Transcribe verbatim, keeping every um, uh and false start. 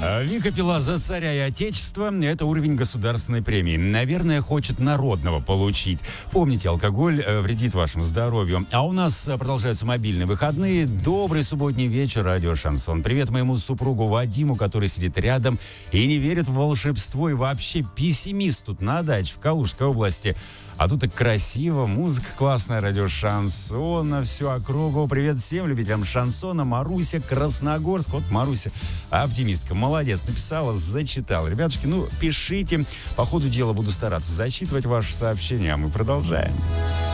Вика пила за царя и отечество. Это уровень государственной премии. Наверное, хочет народного получить. Помните, алкоголь вредит вашему здоровью. А у нас продолжаются мобильные выходные. Добрый субботний вечер, радио Шансон. Привет моему супругу Вадиму, который сидит рядом и не верит в волшебство. И вообще пессимист тут на даче в Калужской области. А тут так красиво, музыка классная, радио Шансон на всю округу. Привет всем любителям шансона. Маруся, Красногорск. Вот Маруся, оптимистка, молодец, написала, зачитала. Ребятушки, ну, пишите. По ходу дела буду стараться зачитывать ваши сообщения, а мы продолжаем.